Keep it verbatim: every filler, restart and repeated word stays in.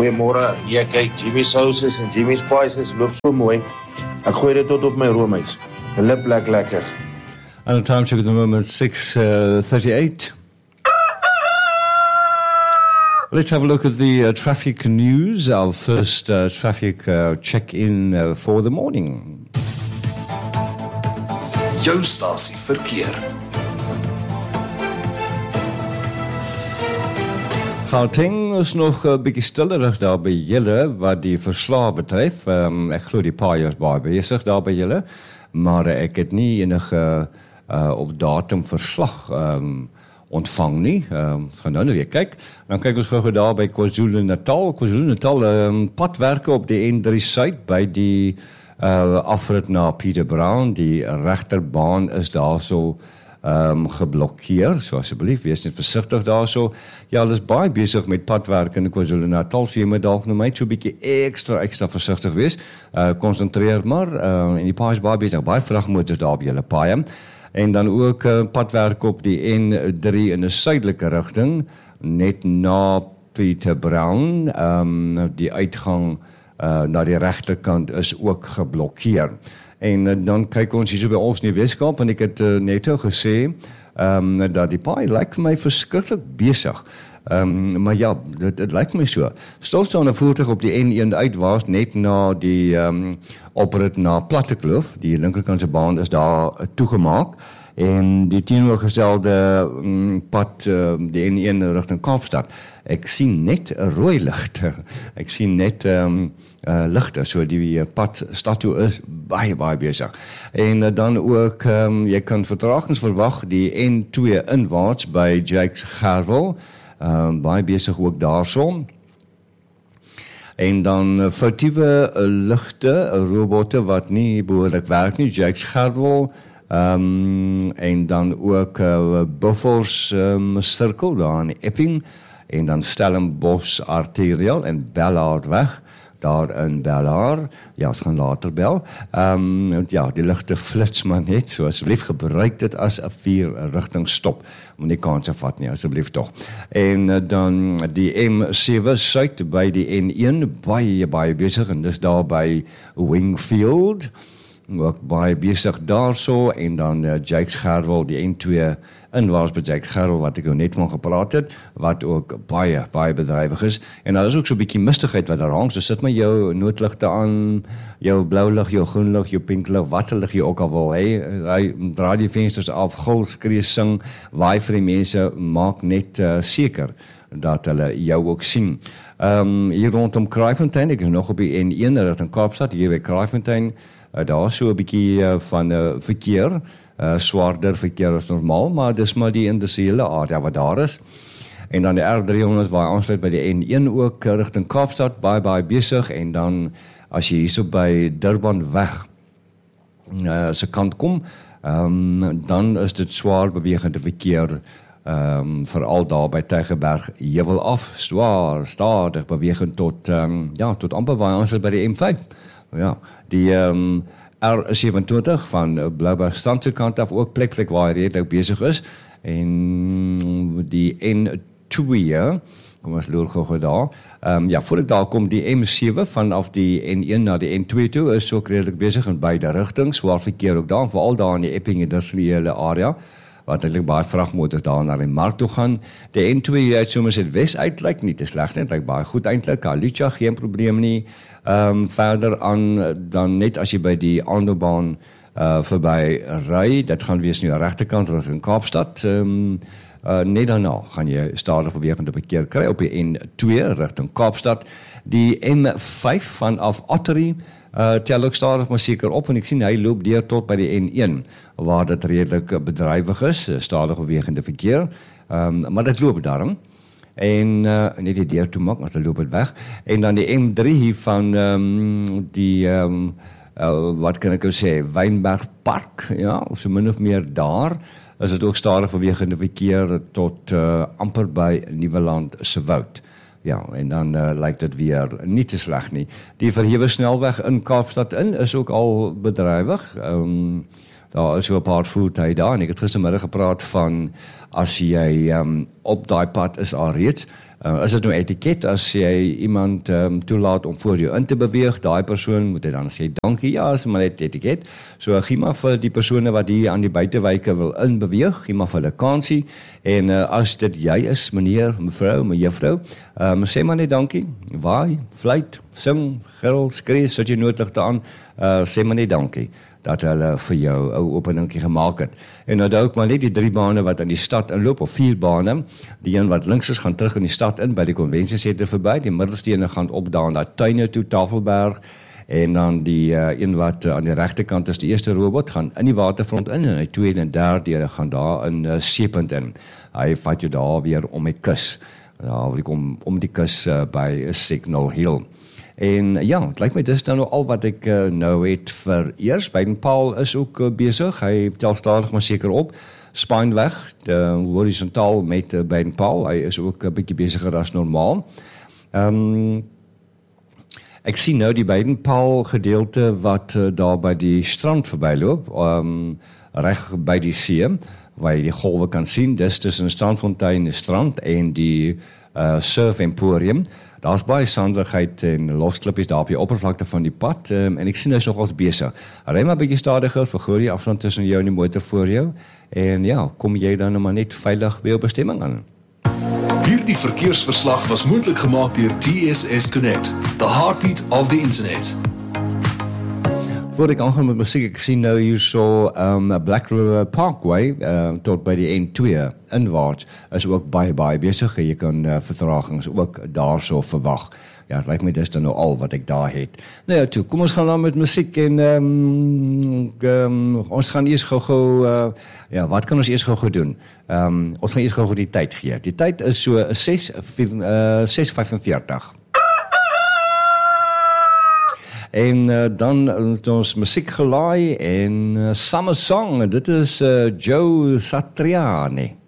Goeiemôre, ja kyk, Jimmy Sauces en Jimmy Spices loop so mooi. Ek gooi dit tot op my roomys. Lip lek lekker. And the time check at the moment, six thirty-eight. Let's have a look at the uh, traffic news, our first uh, traffic uh, check-in uh, for the morning. Jou stasie verkeer. Gauteng is nog 'n bietjie stillerig daar by julle wat die verslae betref. Um, ek glo die paai is baie besig daar by julle, maar ek het nie enige uh, op datum verslag um, ontvang nie. Um, gaan nou nou weer kyk. Dan kyk ons gou daar by KwaZulu-Natal. KwaZulu-Natal um, padwerke op die N drie Suid by die uh, afrit na Pieter Brown. Die regterbaan is daarso Um, geblokkeer, so asseblief wees net versigtig daarso. Ja, hulle is baie besig met padwerk in KwaZulu-Natal, so jy moet dalk nou net so 'n bietjie ekstra ekstra versigtig wees. Uh, konsentreer maar, uh, en die paai is baie besig, baie vragmotors daar op julle paai. En dan ook uh, padwerk op die N drie in 'n suidelike rigting, net na Pieter Brown, um, die uitgang uh, na die regterkant is ook geblokkeer. En uh, dan kyk ons hier so by ons in die Weskaap, en ek het uh, net al gesê, um, dat die paai lyk vir my verskriklik besig. Um, maar ja, dit, dit lyk my so. Stilstaande voertuig op die N een uitwaarts, net na die um, oprit na Plattekloof, die linkerkantse baan is daar uh, toegemaak, en die teenoorgestelde um, pad, uh, die N een rigting Kaapstad, ek sien net 'n rooi ligte, ek sien net um, uh, ligte, so die uh, pad stad toe is baie, baie besig. En uh, dan ook, um, jy kan vertragings verwag, die N twee inwaarts by Jakes Gerwel, um, baie besig ook daarso. En dan uh, foutiewe uh, ligte, uh, robotte wat nie behoorlik werk nie, Jakes Gerwel, um, en dan ook uh, Buffels um, Circle daar in Epping, en dan Stellenbosch Arterial en Bellaardweg, daar in Bellaar, ja, ons gaan later bel. Um, ja, die ligte flits maar net, so asseblief gebruik dit as 'n vier rigting stop. Moenie kanse vat nie, asseblief tog. En uh, dan die M sewe Suid by die N een, baie, baie besig, en dis daar by Wingfield, ook baie besig daarso, en dan uh, Jakes Gerwel, die N twee inwaarts by Jakes Gerwel, wat ek jou net van gepraat het, wat ook baie, baie bedrywig is, en daar is ook so 'n bietjie mistigheid wat daar hang, so sit maar jou noodligte aan, jou blou lig, jou groen lig, jou pink lig, wat lig jy ook al wil, hey, hy draai die vensters af, gil, skree, sing, waai vir die mense, maak net uh, seker dat hulle jou ook sien. Um, hier rondom Kraaifontein, ek is nog op die N een rigting Kaapstad, hier by Kraaifontein, uh, daar is so 'n bietjie uh, van uh, verkeer, Uh, swaarder verkeer as normaal, maar dis maar die industriële area wat daar is. En dan die R driehonderd waar aansluit by die N een ook rigting Kaapstad, baie baie besig, en dan as jy hierso by Durban weg uh, se kant kom, um, dan is dit swaar bewegende verkeer, um, veral daar by Tygerberg heuwel af, swaar, stadig bewegend tot, um, ja, tot amper waar aansluit by die M vyf. Ja, die um, R sewentydig van Blouberg Strand se kant af ook plek plek waar hy redelik besig is, en die N twee, kom ons loer gou daar, um, ja, voor ek daar kom, die M sewe vanaf die N een na die N twee toe is ook redelik besig in beide rigtings, swaar verkeer ook daar, veral daar in die Epping industriële area, wat eintlik baie vragmotors daar na die mark toe gaan. Die N twee uit Somerset West uit lyk nie te sleg nie, lyk baie goed eintlik, Alicia geen probleem nie. Um, verder aan, dan net as jy by die Aandelbaan uh, verby ry, dit gaan wees nu aan regterkant rigting Kaapstad, um, uh, net daarna gaan jy stadig bewegende verkeer kry op die N twee rigting Kaapstad. Die M vyf vanaf Ottery, Uh, tel ook stadig maar seker op, en ek sien hy loop deur tot by die N een, waar dit redelik bedrywig is, stadig bewegende verkeer, um, maar dit loop daarom, en uh, net die deur toe maak, maar dit loop het weg, en dan die M drie hier van um, die, um, uh, wat kan ek nou sê, Wynberg Park, ja, of so min of meer daar, is dit ook stadig bewegende verkeer tot uh, amper by Nieuweland se Woud. Ja, en dan uh, lyk dit weer nie te sleg nie. Die verhewe snelweg in Kaapstad in is ook al bedrywig. Um, daar is so 'n paar voertuie daar, en ek het gistermiddag gepraat van, as jy um, op daai pad is al reeds, Uh, is dit nou etiket, as jy iemand um, toelaat om voor jou in te beweeg, daai persoon moet jy dan sê dankie, ja, is maar net etiket. So gee maar vir die persone wat hier aan die buitewyke wil inbeweeg, gee maar vir hulle kansie, en uh, as dit jy is, meneer, mevrou, mejuffrou, um, sê maar net dankie, waai, fluit, sing, gil, skree, sit jy noodligte aan, uh, sê maar net dankie, dat hulle vir jou ou openingkie gemaak het. En nou ook maar net die drie bane wat in die stad inloop, of vier bane, die een wat links is, gaan terug in die stad in, by die konvensiesentrum verby, die middelstene gaan opdaan na Tuine toe, Tafelberg, en dan die uh, een wat uh, aan die regterkant is, die eerste robot, gaan in die waterfront in, en die tweede en derde gaan daar in uh, Seepunt in. Hy vat jou daar weer om die kus, daar wil ek om, om die kus uh, by Signal Hill. En ja, het lyk my dis dan nou al wat ek uh, nou het vir eers. Baden-Powell is ook uh, besig, hy tel stadig maar seker op, spine weg, de, horizontaal met uh, Baden-Powell, hy is ook 'n uh, bietjie besiger as normaal. Um, ek sien nou die Baden-Powell gedeelte wat uh, daar by die strand verbyloop, um, reg by die see, waar jy die golwe kan sien, dis tussen Strandfontein, die strand en die uh, Surf Emporium. Daar's baie sandigheid en losklippies daar op die oppervlakte van die pad, um, en ek sien hy is nogals besig. Ry maar 'n bietjie stadiger, vergroot die afstand tussen jou en die motor voor jou, en ja, kom jy dan nou maar net veilig by jou bestemming aan. Hierdie verkeersverslag was moontlik gemaak deur T S S Connect, the heartbeat of the internet. Voordat ek aangaan met musiek, ek sien nou hier so um, Black River Parkway uh, tot by die N twee inwaarts is ook baie baie besig. Jy kan uh, vertragings ook daar so verwag. Ja, het lyk my dis dan nou al wat ek daar het. Nou ja, toe, kom ons gaan dan met musiek en um, um, ons gaan eers gou-gou, uh, ja, wat kan ons eers gou-gou doen? Um, ons gaan eers gou-gou die tyd gee. Die tyd is so ses vyfenveertig. En uh, dan het ons musiek gelaai en uh, Summer Song, dit is uh, Joe Satriani.